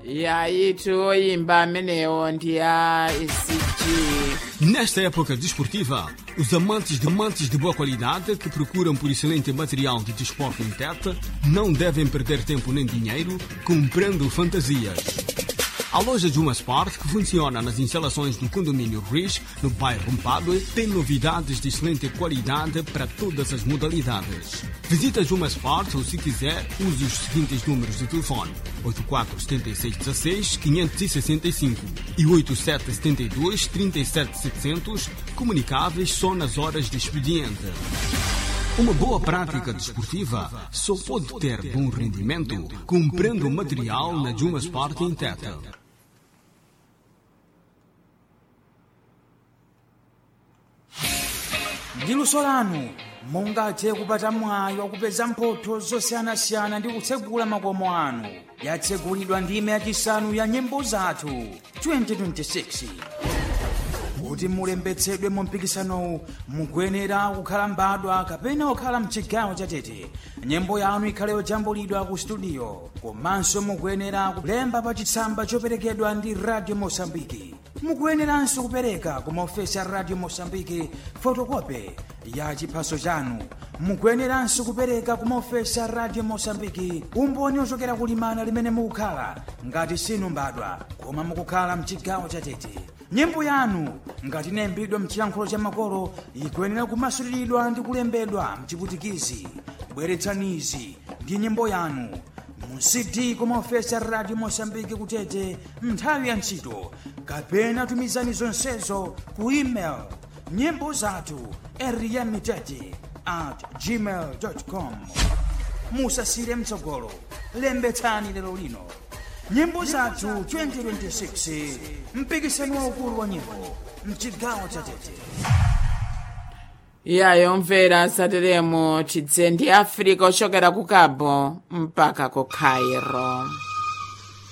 Yayitu oyimba amenewo ndi a ECG. Nesta época desportiva, os amantes de boa qualidade que procuram por excelente material de desporto em Tete não devem perder tempo nem dinheiro comprando fantasias. A loja Juma Sport, que funciona nas instalações do condomínio Riz, no bairro Mpadue, tem novidades de excelente qualidade para todas as modalidades. Visita Juma Sport ou, se quiser, use os seguintes números de telefone: 847616-565 e 8772-37700, comunicáveis só nas horas de expediente. Uma boa prática desportiva só pode ter bom rendimento comprando material na Juma Sport em Tete. Ndi luso lanu mungathe kupata mwayi wakupeza mphotho zosiyanasiyana ndi kutsegula makomo anu. Yatsegulidwa ndime yachisanu ya nyimbo zathu 2026. Kuti mulembetsedwe mu mpikisanowu mukuyenera kukhala mbadwa kapena kukhala mchigawo cha Tete. Nyimbo yanu ikhale yojambulidwa ku studio. Komanso mukuyenera kulemba pa chitsamba choperekedwa ndi Radio Mosambiki. Mukuyeneranso kupereka ku maofesi a Radio Mosambiki fotokope ya chiphaso chanu. Mukuyeneranso kupereka ku maofesi a Radio Mosambiki umboni ochokera kulimana limene mukukhala ngati sinu mbadwa koma mukukhala mchigawo cha Tete. Nyimbo yanu ngati inayimbidwa mchiyankhulo cha makolo ikuyenera kumasuliridwa ndi kulembedwa mchiputikizi. Bweretsanizi ndi nyimbo yanu mu CD ku maofesi a Radio Mosambiki ku Tete nthawi ya ntchito, kapena tumizani zonsezo ku email nyimbo zathu eriyamitete@gmail.com. Musasire mtsogolo, lembetsani lero lino. Nyimbo zathu 2026, mpikisano waukulu wa nyimbo mchigawo cha Tete. Iyayo mvera sateremo chidzendi Africa ochokera ku Cabo mpaka ku Cairo.